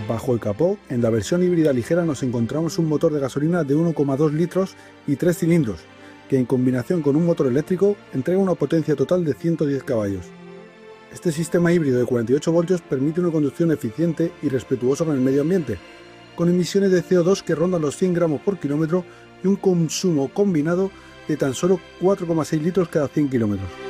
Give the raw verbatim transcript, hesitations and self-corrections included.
Bajo el capó, en la versión híbrida ligera nos encontramos un motor de gasolina de uno coma dos litros y tres cilindros, que en combinación con un motor eléctrico entrega una potencia total de ciento diez caballos. Este sistema híbrido de cuarenta y ocho voltios permite una conducción eficiente y respetuosa con el medio ambiente, con emisiones de C O dos que rondan los cien gramos por kilómetro y un consumo combinado de tan solo cuatro coma seis litros cada cien kilómetros.